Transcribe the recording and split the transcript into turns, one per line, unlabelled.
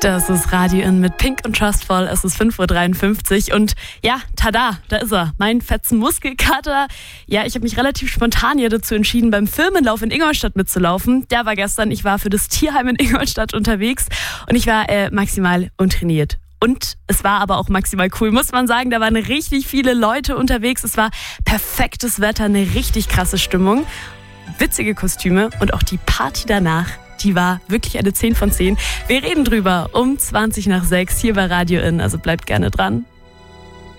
Das ist Radio In mit Pink und Trustful. Es ist 5.53 Uhr und ja, tada, da ist er. Mein fetzen Muskelkater. Ja, ich habe mich relativ spontan hier dazu entschieden, beim Firmenlauf in Ingolstadt mitzulaufen. Der war gestern. Ich war für das Tierheim in Ingolstadt unterwegs und ich war maximal untrainiert. Und es war aber auch maximal cool, muss man sagen. Da waren richtig viele Leute unterwegs. Es war perfektes Wetter, eine richtig krasse Stimmung, witzige Kostüme und auch die Party danach. Die war wirklich eine 10 von 10. Wir reden drüber um 20 nach 6 hier bei Radio In, also bleibt gerne dran.